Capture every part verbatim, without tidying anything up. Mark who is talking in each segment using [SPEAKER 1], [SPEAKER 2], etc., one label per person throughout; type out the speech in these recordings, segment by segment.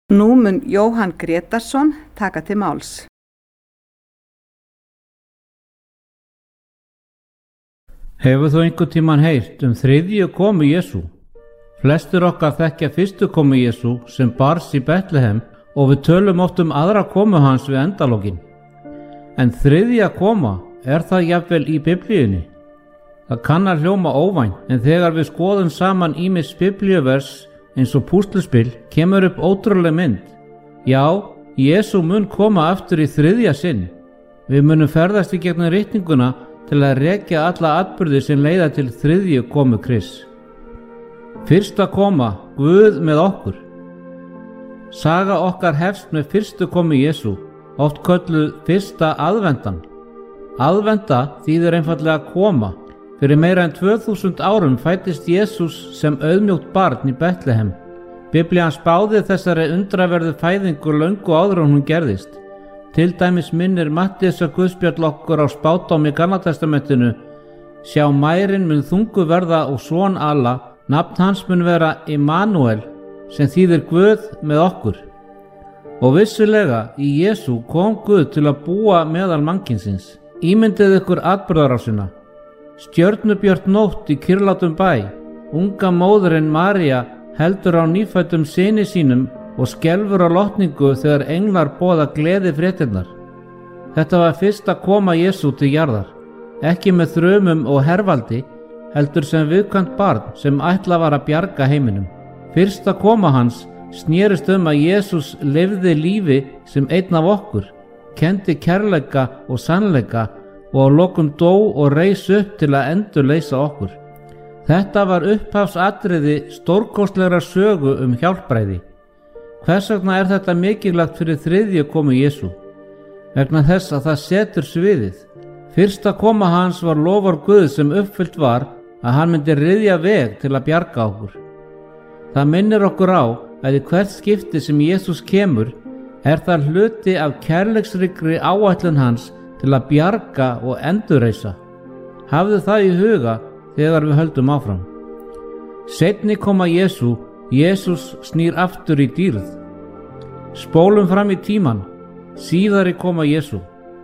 [SPEAKER 1] Nú mun Jóhann Grétarsson taka til máls.
[SPEAKER 2] Hefur þú einhvern tímann heyrt um þriðju komu Jesú? Flestir okkar þekkja fyrstu komu Jesú sem bars í Betlehem og við tölum oft um aðra komu hans við endalokin. En þriðja koma, er það jafnvel í Biblíunni? Það kann að hljóma óvænt, en þegar við skoðum saman ýmis biblíuvers eins og púsluspil kemur upp ótrúleg mynd. Já, Jesú mun koma aftur í þriðja sinn. Við munum ferðast í gegnum ritninguna til að rekja alla atburði sem leiða til þriðju komu Krists. Fyrsta koma, Guð með okkur. Saga okkar hefst með fyrstu komu Jesú, oft kölluð fyrsta aðvendan. Aðvenda þýðir einfaldlega koma. Fyrir meira en tvö þúsund árum fæddist Jesús sem auðmjótt barn í Betlehem. Biblían spáði þessari undraverðu fæðingu löngu áður en hún gerðist. Til dæmis minnir Matthíasar guðspjall okkur á spádóm í Gamla testamentinu: Sjá, mærin mun þungu verða og son Alla, nafn hans mun vera Immanuel, sem þýðir Guð með okkur. Og vissulega, í Jesú kom Guð til að búa meðal mannkynsins. Ímyndið ykkur atburðarásina. Stjörnubjört nótt í kyrrlátum bæ. Unga móðirin María heldur á nýfæddum syni sínum og skelfur á lotningu þegar englar boða gleði fréttirnar. Þetta var fyrsta koma Jesú til jarðar, ekki með þrumum og hervaldi, heldur sem viðkvæmt barn sem ætla var að bjarga heiminum. Fyrsta koma hans snerist um að Jesús lifði lífi sem einn af okkur, kenndi kærleika og sannleika og á lokum dó og reis upp til að endurleysa okkur. Þetta var upphafsatriði stórkostlegrar sögu um hjálpræði. Hvers vegna er þetta mikilvægt fyrir þriðju komu Jesú? Vegna þess að það setur sviðið. Fyrsta koma hans var lofar Guðs sem uppfyllt var að hann myndi ryðja veg til að bjarga okkur. Það minnir okkur á að í hvert skipti sem Jesús kemur er það hluti af kærleiksríkri áætlun hans til að bjarga og endurreisa. Hafðu það í huga þegar við höldum áfram. Seinni koma Jesú, Jesús snýr aftur í dýrð. Spólum fram í tíman, síðari koma Jesú.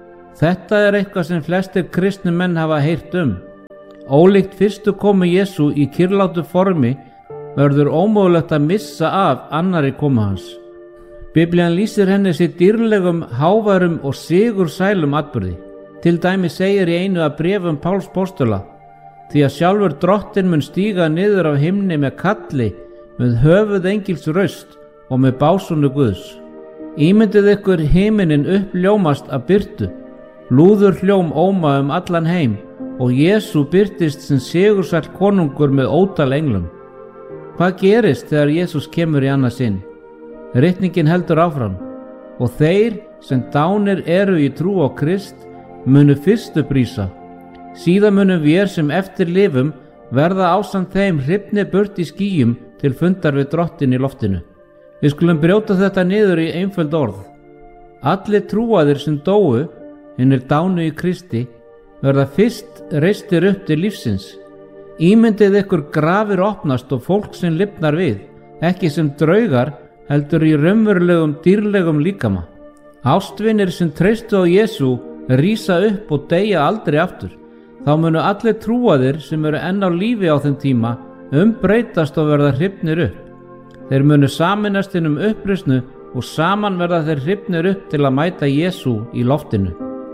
[SPEAKER 2] Þetta er eitthvað sem flestir kristni menn hafa heyrt um. Ólíkt fyrstu komu Jesú í kyrrlátu formi verður ómögulegt að missa af annari komu hans. Biblían lýsir henni sér dýrlegum, háværum og sigursælum atburði. Til dæmi segir í einu af bréfum Páls postula: Því að sjálfur drottinn mun stíga niður af himni með kalli, með höfuð engils raust og með básúnu Guðs. Ímyndið ykkur himinin uppljómast af birtu, lúður hljóm óma um allan heim og Jesú birtist sem sigursæll konungur með ótal englum. Hvað gerist þegar Jesús kemur í annað sinn? Ritningin heldur áfram: Og þeir sem dánir eru í trú á Krist munu fyrstu brísa. Síðan munum við sem eftir lifum verða ásamt þeim hrifnir burt í skýjum til fundar við drottin í loftinu. Við skulum brjóta þetta niður í einföld orð. Allir trúaðir sem dóu, hinir dánu í Kristi, verða fyrst reistir upp til lífsins. Ímyndið ykkur grafir opnast og fólk sem lifnar við, ekki sem draugar, heldur í raunverulegum dýrlegum líkama. Ástvinir sem treystu á Jesú rísa upp og deyja aldrei aftur. Þá munu allir trúaðir sem eru enn á lífi á þeim tíma umbreytast og verða hrifnir upp. Þeir munu sameinast inn um uppreisnu og saman verða þeir hrifnir upp til að mæta Jesú í loftinu.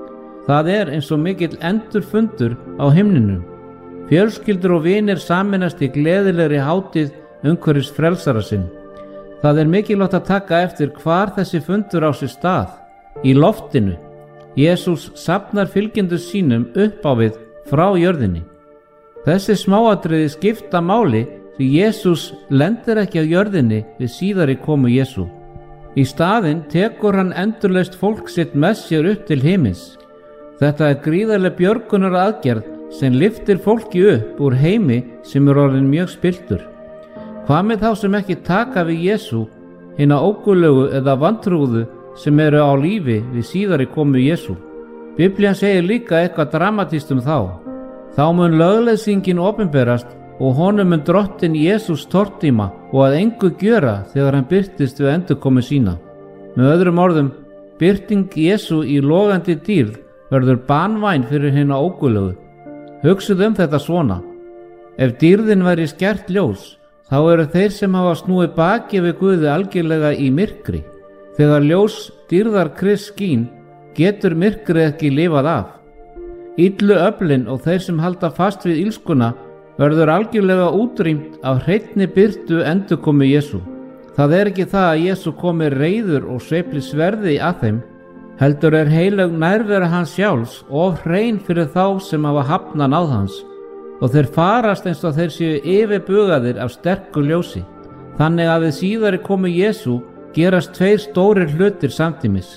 [SPEAKER 2] Það er eins og mikill endurfundur á himninum. Fjölskyldur og vinir sameinast í gleðilegri hátíð umhverfis frelsara sinn. Það er mikilvægt að taka eftir hvar þessi fundur á sér stað. Í loftinu. Jesús safnar fylgjendur sínum upp á við frá jörðinni. Þessi smáatriði skipta máli því Jesús lendir ekki á jörðinni við síðari komu Jesú. Í staðinn tekur hann endurlaust fólk sitt með sér upp til himins. Þetta er gríðarleg björgunar aðgerð sem lyftir fólki upp úr heimi sem er orðinn mjög spilltur. Hvað með þá sem ekki taka við Jesú, hina ógulögu eða vantrúðu sem eru á lífi við síðari komu Jesú? Biblían segir líka eitthvað dramatískt um þá. Þá mun lögleiðsingin opinberast og honum mun drottin Jesús tortíma og að engu gjöra þegar hann birtist við endurkomu sína. Með öðrum orðum, birting Jesú í logandi dýrð verður banvæn fyrir hina óguðlegu. Hugsið um þetta svona: ef dýrðin væri skært ljós, þá eru þeir sem hafa snúið baki við Guði algjörlega í myrkri. Þegar ljós dýrðar Krists skín, getur myrkrið ekki lifað af. Illu öflin og þeir sem halda fast við ilskuna verður algjörlega útrýmt af hreinni birtu endurkomu Jesú. Það er ekki það að Jesú komi reiður og sveifli sverði að þeim, heldur er heilög nærvera hans sjálfs of hrein fyrir þá sem hafa hafnað náð hans, og þeir farast eins og þeir séu yfirbugaðir af sterku ljósi. Þannig að við síðari komu Jesú gerast tveir stórir hlutir samtímis.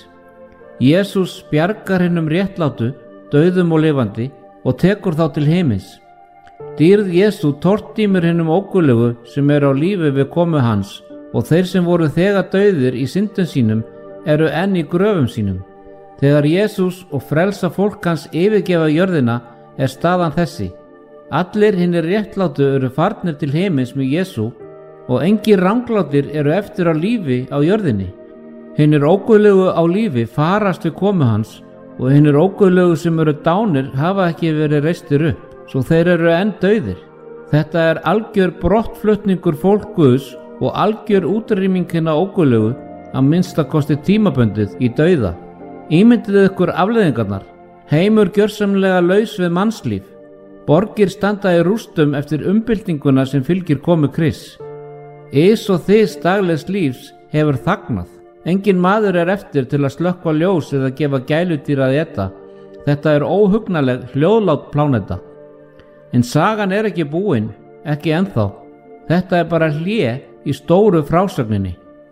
[SPEAKER 2] Jesús bjargar hinnum réttlátu, dauðum og lifandi, og tekur þá til himins. Dýrð Jesú tortímir hinnum óguðlegu sem eru á lífi við komu hans, og þeir sem voru þegar dauðir í syndum sínum eru enn í gröfum sínum. Þegar Jesús og frelsa fólk hans yfirgefa jörðina er staðan þessi: allir hinnir réttlátu eru farnir til himins með Jesú, og engir ranglátir eru eftir á lífi á jörðinni. Hinnir óguðlegu á lífi farast við komu hans, og hinnir óguðlegu sem eru dánir hafa ekki verið reistir upp, svo þeir eru enn dauðir. Þetta er algjör brottflutningur fólk Guðs og algjör útrýming hinna óguðlegu, að minnsta kosti tímabundið í dauða. Ímyndið ykkur afleiðingarnar: heimur gjörsamlega laus við mannslíf, borgir standa í rústum eftir umbyltinguna sem fylgir komu Krists. Ys og þys daglegs lífs hefur þagnað. Engin maður er eftir til að slökkva ljós eða gefa gæludýr að éta. Þetta er óhugnaleg, hljóðlát pláneta. En sagan er ekki búin, ekki ennþá. Þetta er bara hlé í stóru frásögninni.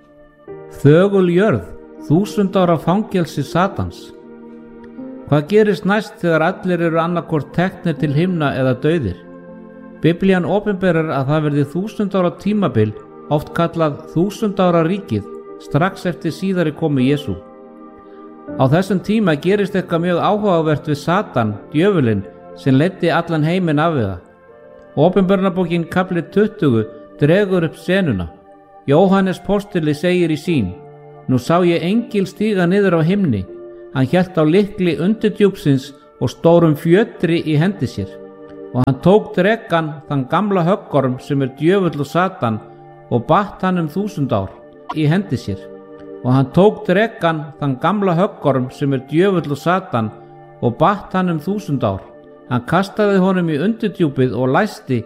[SPEAKER 2] Þögul jörð, þúsund ára fangelsi Satans. Hvað gerist næst þegar allir eru annarkvort teknir til himna eða dauðir? Biblían opinberar að það verði þúsund ára tímabil, oft kallað þúsund ára ríkið, strax eftir síðari komu Jesú. Á þessum tíma gerist eitthvað mjög áhugavert við Satan, djöfulinn, sem leiddi allan heiminn af við það. Opinberunarbókin kafli tuttugu dregur upp senuna. Jóhannes postuli segir í sín: nú sá ég engil stíga niður á himni, hann hélt á lykli undirdjúpsins og stórum fjötri í hendi sér. Og hann tók drekann, þann gamla höggorm sem er djöfull og Satan, og batt hann um þúsund ár í hendi sér. Og hann tók drekann, þann gamla höggorm sem er djöfull og Satan, og batt hann um þúsund ár. Hann kastaði honum í undirdjúpið og læsti